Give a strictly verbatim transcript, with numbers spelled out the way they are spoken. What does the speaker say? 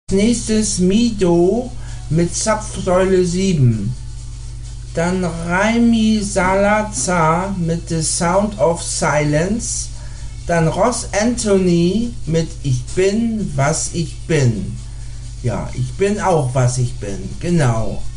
Nächstes Mido mit Zapfsäule sieben. Dann Raimi Salazar mit The Sound of Silence. Dann Ross Anthony mit Ich bin, was ich bin. Ja, ich bin auch, was ich bin. Genau.